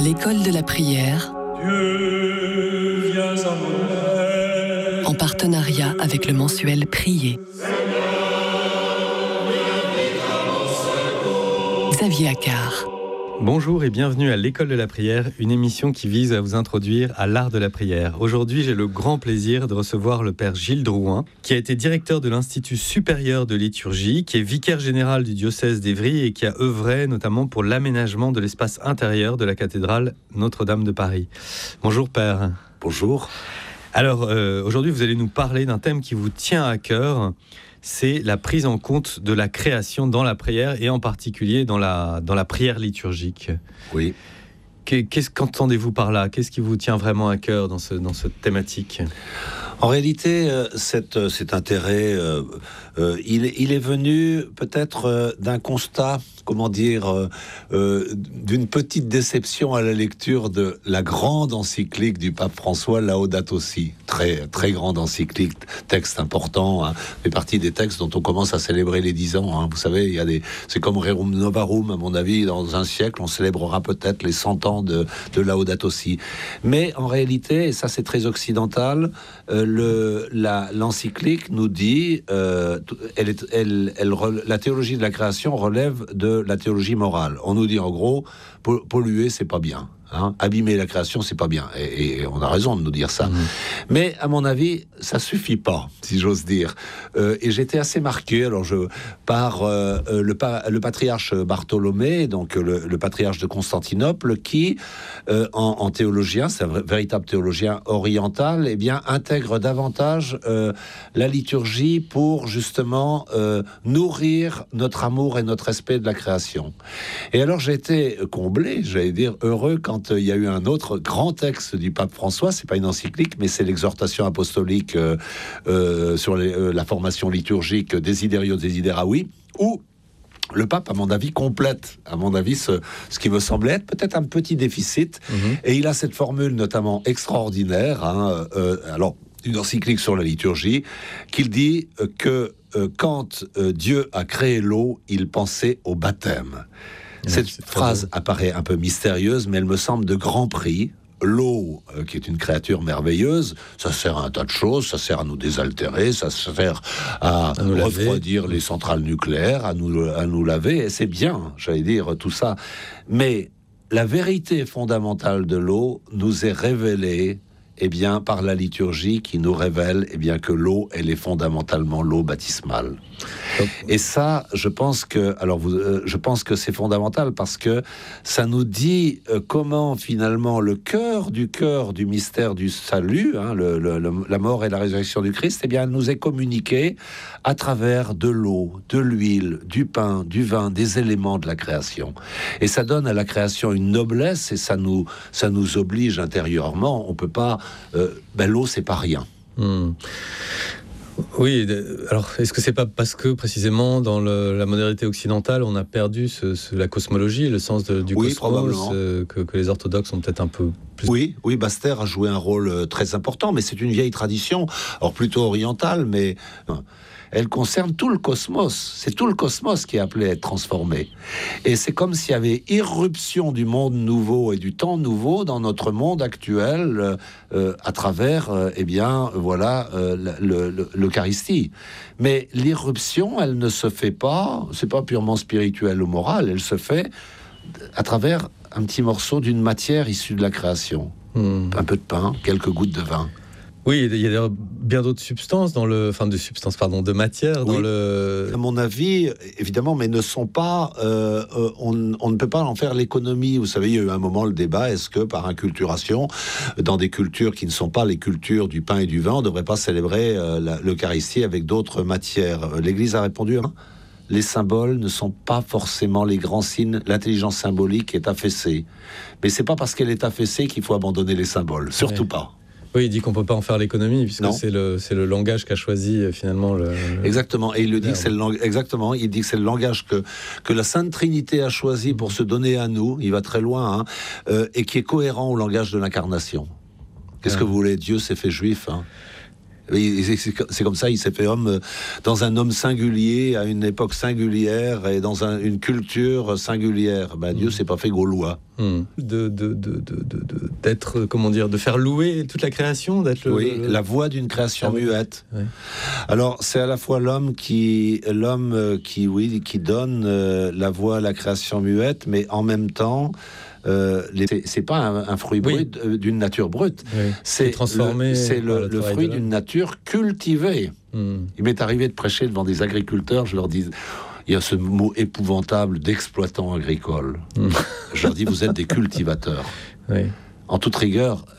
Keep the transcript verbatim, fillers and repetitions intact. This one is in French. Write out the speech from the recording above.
l'école de la prière, Dieu, viens à mon aide. en partenariat avec le mensuel Prier. Xavier Accard. Bonjour et bienvenue à l'école de la prière, une émission qui vise à vous introduire à l'art de la prière. Aujourd'hui, j'ai le grand plaisir de recevoir le père Gilles Drouin, qui a été directeur de l'Institut supérieur de liturgie, qui est vicaire général du diocèse d'Évry et qui a œuvré notamment pour l'aménagement de l'espace intérieur de la cathédrale Notre-Dame de Paris. Bonjour père. Bonjour. Alors euh, aujourd'hui, vous allez nous parler d'un thème qui vous tient à cœur. C'est la prise en compte de la création dans la prière et en particulier dans la, dans la prière liturgique. Oui. Qu'est-ce qu'entendez-vous par là ? Qu'est-ce qui vous tient vraiment à cœur dans, ce, dans cette thématique ? En réalité, euh, cette, cet intérêt, euh, euh, il, il est venu peut-être euh, d'un constat, comment dire, euh, euh, d'une petite déception à la lecture de la grande encyclique du pape François, Laudato Si. Très, très grande encyclique, texte important, hein, fait partie des textes dont on commence à célébrer les dix ans. Hein. Vous savez, il y a des, c'est comme Rerum Novarum, à mon avis, dans un siècle, on célébrera peut-être les cent ans de, de Laudato Si. Mais en réalité, et ça c'est très occidental, euh, le, la, l'encyclique nous dit, euh, elle est, elle, elle, la théologie de la création relève de la théologie morale. On nous dit en gros, polluer c'est pas bien. Hein, abîmer la création, c'est pas bien. Et, et on a raison de nous dire ça. Mmh. Mais à mon avis, ça suffit pas, si j'ose dire. Euh, et j'étais assez marqué, alors je, par euh, le, le patriarche Bartholomée, donc le, le patriarche de Constantinople, qui, euh, en, en théologien, c'est un véritable théologien oriental, eh bien, intègre davantage euh, la liturgie pour justement euh, nourrir notre amour et notre respect de la création. Et alors j'ai été comblé, j'allais dire heureux, quand il y a eu un autre grand texte du pape François, c'est pas une encyclique, mais c'est l'exhortation apostolique euh, euh, sur les, euh, la formation liturgique Desiderio Desideravi, où le pape, à mon avis, complète, à mon avis, ce, ce qui me semblait être peut-être un petit déficit. Mmh. Et il a cette formule notamment extraordinaire, hein, euh, alors une encyclique sur la liturgie, qu'il dit que euh, quand euh, Dieu a créé l'eau, il pensait au baptême. Cette ouais, phrase apparaît un peu mystérieuse, mais elle me semble de grand prix. L'eau, euh, qui est une créature merveilleuse, ça sert à un tas de choses, ça sert à nous désaltérer, ça sert à, à refroidir laver. Les centrales nucléaires, à nous, à nous laver, et c'est bien, j'allais dire, tout ça. Mais la vérité fondamentale de l'eau nous est révélée eh bien, par la liturgie qui nous révèle eh bien, que l'eau, elle est fondamentalement l'eau baptismale. Et ça, je pense que, alors vous, euh, je pense que c'est fondamental parce que ça nous dit euh, comment finalement le cœur du cœur du mystère du salut, hein, le, le, le, la mort et la résurrection du Christ, eh bien, nous est communiqué à travers de l'eau, de l'huile, du pain, du vin, des éléments de la création. Et ça donne à la création une noblesse et ça nous, ça nous oblige intérieurement. On peut pas, euh, ben, l'eau c'est pas rien. Mmh. Oui, alors est-ce que c'est pas parce que précisément dans le, la modernité occidentale on a perdu ce, ce, la cosmologie, le sens de, du oui, cosmos euh, que, que les orthodoxes ont peut-être un peu plus... Oui, oui, Basse-Terre a joué un rôle euh, très important, mais c'est une vieille tradition, alors plutôt orientale, mais... Euh, elle concerne tout le cosmos. C'est tout le cosmos qui est appelé à être transformé. Et c'est comme s'il y avait irruption du monde nouveau et du temps nouveau dans notre monde actuel euh, à travers, euh, eh bien, voilà, euh, le, le, l'Eucharistie. Mais l'irruption, elle ne se fait pas, c'est pas purement spirituel ou moral, elle se fait à travers un petit morceau d'une matière issue de la création. Mmh. Un peu de pain, quelques gouttes de vin. Oui, il y a bien d'autres substances dans le, enfin de substances, pardon, de matière dans oui, le. À mon avis, évidemment, mais ne sont pas. Euh, on, on ne peut pas en faire l'économie. Vous savez, il y a eu un moment le débat est-ce que par inculturation, dans des cultures qui ne sont pas les cultures du pain et du vin, on ne devrait pas célébrer euh, la, l'Eucharistie avec d'autres matières. L'Église a répondu. Hein, les symboles ne sont pas forcément les grands signes. L'intelligence symbolique est affaissée, mais c'est pas parce qu'elle est affaissée qu'il faut abandonner les symboles. Surtout ouais. pas. Oui, il dit qu'on ne peut pas en faire l'économie, puisque c'est le, c'est le langage qu'a choisi finalement le... le... Exactement, et il le dit que c'est le lang... Exactement, il dit que c'est le langage que, que la Sainte Trinité a choisi pour se donner à nous, il va très loin, hein, euh, et qui est cohérent au langage de l'incarnation. Qu'est-ce ah. que vous voulez ? Dieu s'est fait juif, hein. Et c'est, c'est comme ça, il s'est fait homme dans un homme singulier, à une époque singulière et dans un, une culture singulière. Ben, Dieu Mmh. s'est pas fait gaulois. Mmh. De, de, de, de, de, de- d'être, comment dire, de faire louer toute la création, d'être le, Oui, le- la voix d'une création Ah oui. muette. Ouais. Alors, c'est à la fois l'homme qui, l'homme euh, qui, oui, qui donne euh, la voix à la création muette, mais en même temps, euh, les- c'est, c'est pas un, un fruit Oui. brut euh, d'une nature brute. Oui. C'est transformé le, c'est par le, le le travail fruit de l'homme. d'une nature cultivée. Mmh. Il m'est arrivé de prêcher devant des agriculteurs, je leur dis, il y a ce mot épouvantable d'exploitant agricole. Mmh. Je leur dis, vous êtes des cultivateurs. Oui. En toute rigueur,